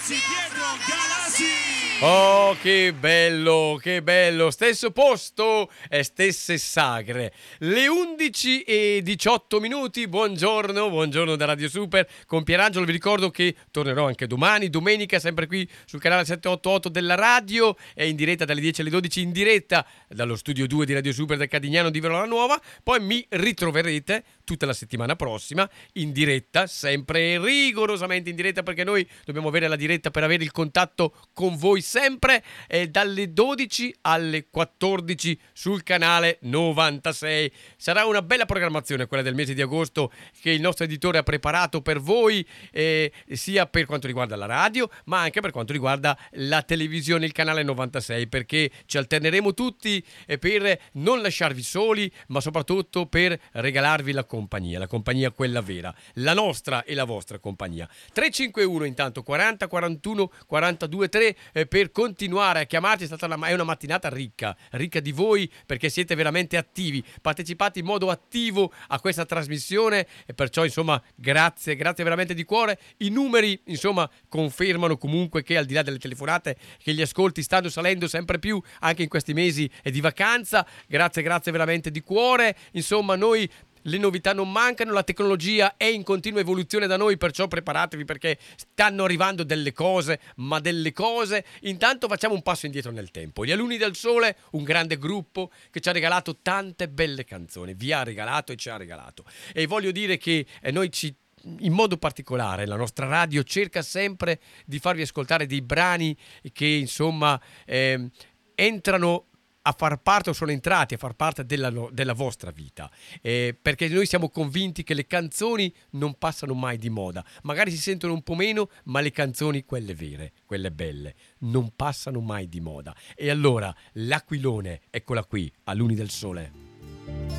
ragazzi, Pietro Galassi. Oh, che bello, stesso posto e stesse sagre. Le 11:18. Buongiorno da Radio Super con Pierangelo. Vi ricordo che tornerò anche domani, domenica, sempre qui sul canale 788 della radio, e in diretta dalle 10 alle 12, in diretta dallo studio 2 di Radio Super del Cadignano di Verona Nuova. Poi mi ritroverete tutta la settimana prossima in diretta, sempre rigorosamente in diretta, perché noi dobbiamo avere la diretta per avere il contatto con voi sempre, dalle 12 alle 14 sul canale 96. Sarà una bella programmazione quella del mese di agosto che il nostro editore ha preparato per voi, sia per quanto riguarda la radio ma anche per quanto riguarda la televisione, il canale 96, perché ci alterneremo tutti per non lasciarvi soli, ma soprattutto per regalarvi la compagnia quella vera, la nostra e la vostra compagnia. 351 intanto 40 41 42 3 per continuare a chiamarci. È una mattinata ricca di voi, perché siete veramente attivi, partecipate in modo attivo a questa trasmissione, e perciò insomma grazie veramente di cuore. I numeri insomma confermano comunque che, al di là delle telefonate, che gli ascolti stanno salendo sempre più anche in questi mesi di vacanza. Grazie veramente di cuore. Insomma, noi, le novità non mancano, la tecnologia è in continua evoluzione da noi, perciò preparatevi, perché stanno arrivando delle cose. Intanto facciamo un passo indietro nel tempo. Gli Alunni del Sole, un grande gruppo che ci ha regalato tante belle canzoni, vi ha regalato e ci ha regalato. E voglio dire che in modo particolare la nostra radio cerca sempre di farvi ascoltare dei brani che insomma entrano a far parte, o sono entrati a far parte della vostra vita, perché noi siamo convinti che le canzoni non passano mai di moda. Magari si sentono un po' meno, ma le canzoni, quelle vere, quelle belle, non passano mai di moda. E allora l'Aquilone, eccola qui, Alunni del Sole.